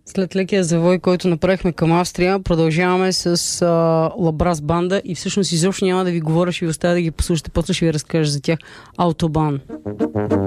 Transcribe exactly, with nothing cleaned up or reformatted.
След лекия завой, който направихме към Австрия, продължаваме с а, Лабрас банда и всъщност изобщо няма да ви говоря, ще ви оставя да ги послушате, после ще ви разкажа за тях. Аутобан.